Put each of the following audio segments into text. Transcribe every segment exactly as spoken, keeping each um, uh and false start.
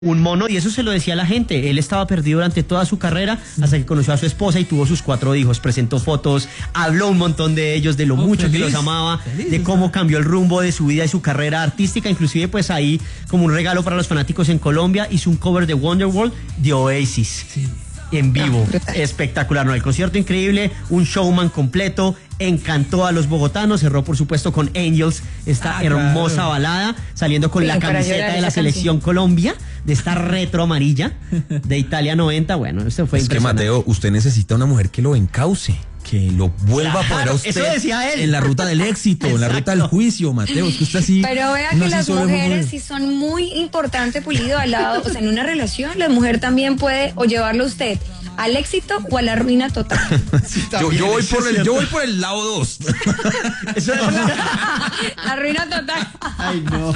un mono, y eso se lo decía a la gente. Él estaba perdido durante toda su carrera hasta que conoció a su esposa y tuvo sus cuatro hijos. Presentó fotos, habló un montón de ellos, de lo oh, mucho feliz, que los amaba, feliz, de cómo cambió el rumbo de su vida y su carrera artística. Inclusive pues ahí, como un regalo para los fanáticos en Colombia, hizo un cover de Wonderwall de Oasis. Sí. En vivo, ah, espectacular, ¿no? El concierto increíble, un showman completo, encantó a los bogotanos, cerró por supuesto con Angels, esta ah, hermosa claro. balada, saliendo con sí, la camiseta de la selección canción. Colombia, de esta retro amarilla de Italia noventa, bueno, esto fue es impresionante. Que Mateo, usted necesita una mujer que lo encauce, que lo vuelva claro, a poner a usted eso decía él. En la ruta del éxito, en la ruta del juicio, Mateo, es que usted así. Pero vea que las mujeres sí son muy importantes, Pulido, al lado, o sea, en una relación, la mujer también puede o llevarlo a usted al éxito o a la ruina total. Sí, yo, yo, voy por el, yo voy por el lado dos. Eso es la ruina total. Ay, no.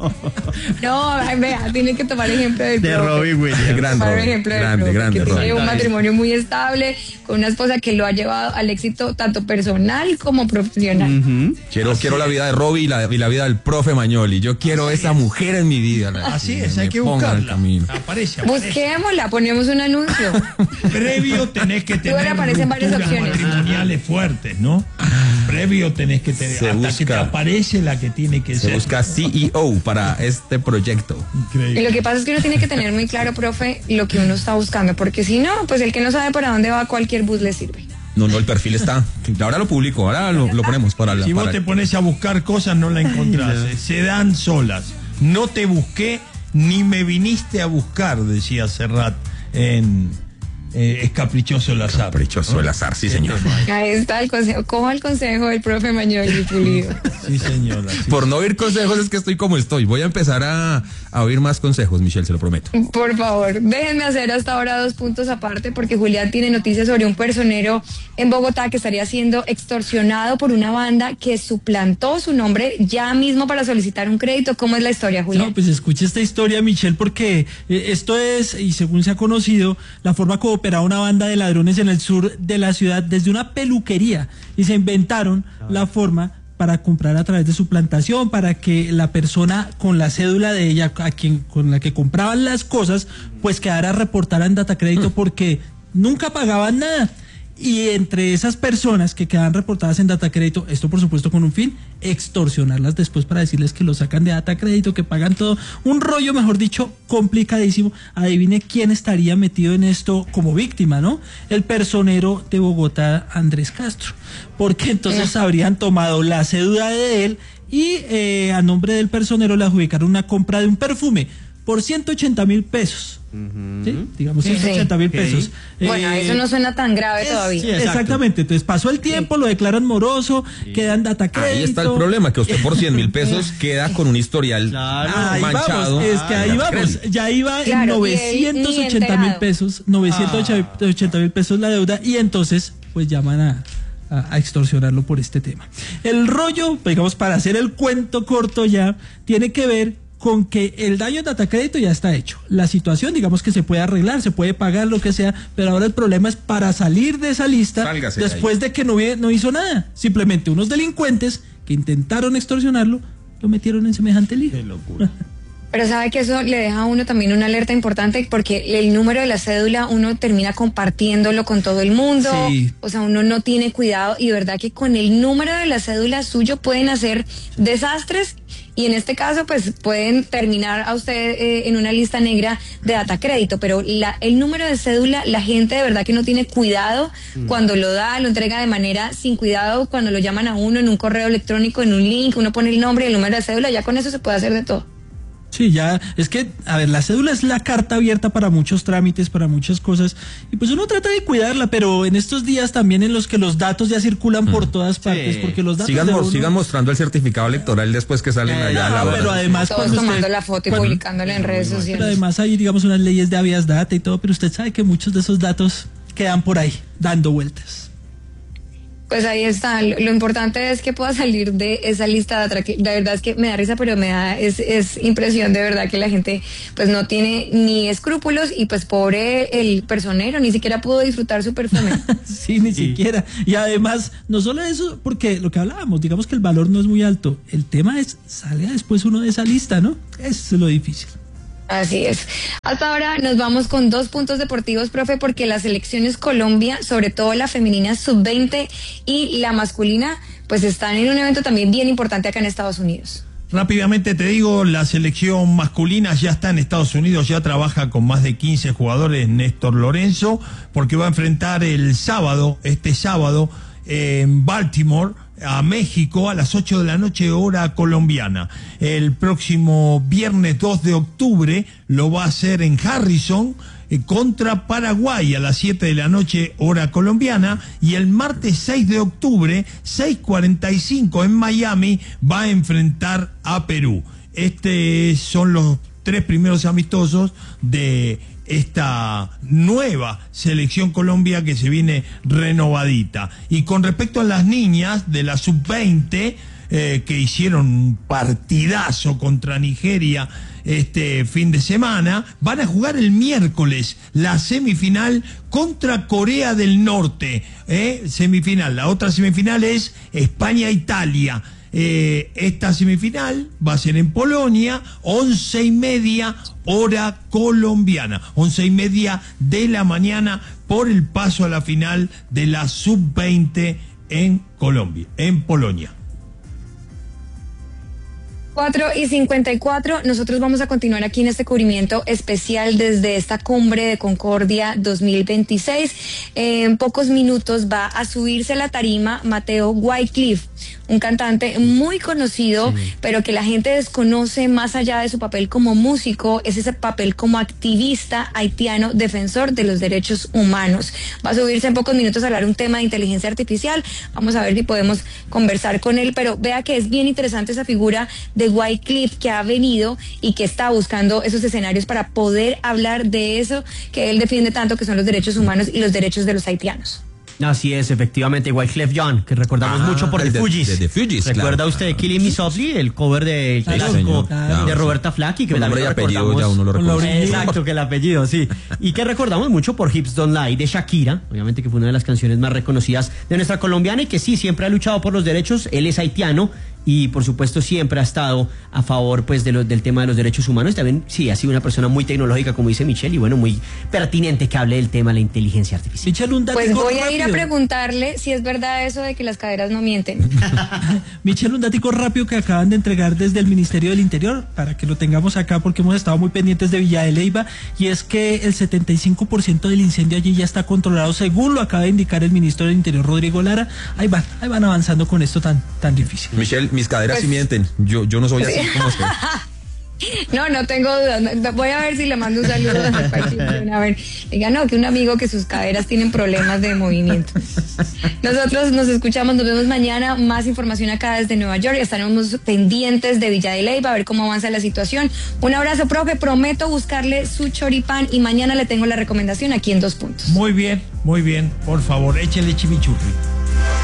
No, vea, tiene que tomar ejemplo del de Robin Williams. Grande, Robin, ejemplo grande, del grande, que Robin. tiene un matrimonio muy estable, con una esposa que lo ha llevado al éxito tanto personal como profesional. Uh-huh. Quiero, quiero la vida de Robin y la, y la vida del profe Mañoli. Yo quiero Así esa es. mujer en mi vida. Así es, hay que buscarla. Aparece, aparece. Busquémosla, ponemos un anuncio. Previo tenés que tener aparecen varias opciones matrimoniales fuertes, ¿no? Previo tenés que tener, se hasta busca, que te aparece la que tiene que se ser. Se busca C E O para este proyecto. Increíble. Y lo que pasa es que uno tiene que tener muy claro, profe, lo que uno está buscando, porque si no, pues el que no sabe para dónde va, cualquier bus le sirve. No, no, el perfil está. Ahora lo publico, ahora lo, lo ponemos para la. Si para vos te pones a buscar cosas, no la encontrás. Se dan solas. No te busqué ni me viniste a buscar, decía Serrat en. Eh, es caprichoso el azar. Caprichoso ¿no? el azar, sí, señor. Ahí está el consejo. Coja el consejo del profe Mañoli, Pulido. Sí, señora. Sí. Por no oír consejos es que estoy como estoy. Voy a empezar a, a oír más consejos, Michelle, se lo prometo. Por favor, déjenme hacer hasta ahora dos puntos aparte, porque Julián tiene noticias sobre un personero en Bogotá que estaría siendo extorsionado por una banda que suplantó su nombre ya mismo para solicitar un crédito. ¿Cómo es la historia, Julián? No, pues escuche esta historia, Michelle, porque eh, esto es, y según se ha conocido, la forma como operaba una banda de ladrones en el sur de la ciudad desde una peluquería, y se inventaron la forma para comprar a través de suplantación, para que la persona con la cédula de ella, a quien con la que compraban las cosas, pues quedara reportada en Datacrédito porque nunca pagaban nada. Y entre esas personas que quedan reportadas en Datacrédito, esto por supuesto con un fin, extorsionarlas después para decirles que lo sacan de Datacrédito, que pagan todo. Un rollo, mejor dicho, complicadísimo. Adivine quién estaría metido en esto como víctima, ¿no? El personero de Bogotá, Andrés Castro. Porque entonces habrían tomado la cédula de él y eh, a nombre del personero le adjudicaron una compra de un perfume por ciento ochenta mil pesos. Uh-huh. ¿Sí? Digamos ciento ochenta mil sí. pesos. Okay. Bueno, eh, eso no suena tan grave es, todavía. Sí, exactamente. Entonces pasó el tiempo, sí. lo declaran moroso, sí. queda en Datacrédito. Ahí está el problema, que usted por cien mil pesos queda con un historial claro. ahí manchado. Vamos, es que ahí vamos. Ya iba claro, en novecientos ochenta mil pesos, novecientos ochenta mil pesos la deuda, y entonces pues llaman a a extorsionarlo por este tema. El rollo, digamos, para hacer el cuento corto ya, tiene que ver con que el daño en Datacrédito ya está hecho. La situación, digamos que se puede arreglar, se puede pagar, lo que sea, pero ahora el problema es para salir de esa lista. Sálgase después de, de que no, no hizo nada. Simplemente unos delincuentes que intentaron extorsionarlo, lo metieron en semejante lío. Qué locura. Pero sabe que eso le deja a uno también una alerta importante, porque el número de la cédula uno termina compartiéndolo con todo el mundo, sí. o sea, uno no tiene cuidado, y de verdad que con el número de la cédula suyo pueden hacer desastres, y en este caso pues pueden terminar a usted eh, en una lista negra de Datacrédito, pero la, el número de cédula, la gente de verdad que no tiene cuidado mm. cuando lo da, lo entrega de manera sin cuidado, cuando lo llaman a uno en un correo electrónico, en un link, uno pone el nombre y el número de cédula, ya con eso se puede hacer de todo. Sí, ya, es que, a ver, la cédula es la carta abierta para muchos trámites, para muchas cosas, y pues uno trata de cuidarla, pero en estos días también en los que los datos ya circulan mm. por todas partes, sí. porque los datos sigan, de uno... sigan mostrando el certificado electoral después que salen eh, allá. No, a la pero además... Todos cuando tomando usted, la foto y cuando, publicándola en redes sociales. Pero además hay, digamos, unas leyes de habeas data y todo, pero usted sabe que muchos de esos datos quedan por ahí, dando vueltas. Pues ahí está, lo, lo importante es que pueda salir de esa lista de atraq- la verdad es que me da risa, pero me da, es, es impresión de verdad que la gente pues no tiene ni escrúpulos, y pues pobre el personero, ni siquiera pudo disfrutar su perfume. Sí, ni sí. siquiera, y además, no solo eso, porque lo que hablábamos, digamos que el valor no es muy alto, el tema es, salga después uno de esa lista, ¿no? Eso es lo difícil. Así es. Hasta ahora nos vamos con dos puntos deportivos, profe, porque las selecciones Colombia, sobre todo la femenina sub veinte y la masculina, pues están en un evento también bien importante acá en Estados Unidos. Rápidamente te digo, la selección masculina ya está en Estados Unidos, ya trabaja con más de quince jugadores, Néstor Lorenzo, porque va a enfrentar el sábado, este sábado, eh, en Baltimore, a México a las ocho de la noche hora colombiana. El próximo viernes dos de octubre lo va a hacer en Harrison eh, contra Paraguay a las siete de la noche hora colombiana, y el martes seis de octubre seis cuarenta y cinco en Miami va a enfrentar a Perú. Estos son los tres primeros amistosos de esta nueva selección Colombia que se viene renovadita. Y con respecto a las niñas de la sub veinte, eh, que hicieron un partidazo contra Nigeria este fin de semana, van a jugar el miércoles la semifinal contra Corea del Norte, eh, semifinal. La otra semifinal es España-Italia. Eh, esta semifinal va a ser en Polonia, once y media hora colombiana, once y media de la mañana, por el paso a la final de la sub veinte en Colombia, en Polonia. cuatro y cincuenta y cuatro, nosotros vamos a continuar aquí en este cubrimiento especial desde esta cumbre de Concordia dos mil veintiséis. Eh, en pocos minutos va a subirse a la tarima Mateo Wycliffe, un cantante muy conocido, sí, pero que la gente desconoce más allá de su papel como músico, es ese papel como activista haitiano, defensor de los derechos humanos. Va a subirse en pocos minutos a hablar un tema de inteligencia artificial, vamos a ver si podemos conversar con él, pero vea que es bien interesante esa figura de Wycliffe que ha venido y que está buscando esos escenarios para poder hablar de eso que él defiende tanto, que son los derechos humanos y los derechos de los haitianos. Así es, efectivamente, Wyclef Jean, que recordamos ah, mucho por The Fugees. De, de, de Fugees, ¿Recuerda claro. usted Killing Me Softly, el cover del clásico claro, de Roberta Flack? Y que el nombre y apellido ya uno lo reconoce. Exacto, que el apellido, sí. Y que recordamos mucho por Hips Don't Lie de Shakira, obviamente que fue una de las canciones más reconocidas de nuestra colombiana y que sí, siempre ha luchado por los derechos. Él es haitiano y por supuesto siempre ha estado a favor pues de lo, del tema de los derechos humanos. También sí, ha sido una persona muy tecnológica, como dice Michelle, y bueno, muy pertinente que hable del tema de la inteligencia artificial. Michelle, un pues voy rápido. a ir a preguntarle si es verdad eso de que las caderas no mienten. Michelle, un datico rápido que acaban de entregar desde el Ministerio del Interior, para que lo tengamos acá porque hemos estado muy pendientes de Villa de Leyva, y es que el setenta y cinco por ciento del incendio allí ya está controlado, según lo acaba de indicar el ministro del Interior, Rodrigo Lara. Ahí van, ahí van avanzando con esto tan, tan difícil. Michelle, mis caderas pues, sí mienten, yo, yo no soy así como usted. No, no tengo dudas. Voy a ver si le mando un saludo a ver, diga, no, que un amigo que sus caderas tienen problemas de movimiento. Nosotros nos escuchamos, nos vemos mañana. Más información acá desde Nueva York. Estaremos pendientes de Villa de Leyva a ver cómo avanza la situación. Un abrazo, profe. Prometo buscarle su choripán y mañana le tengo la recomendación aquí en Dos Puntos. Muy bien, muy bien. Por favor, échele chimichurri.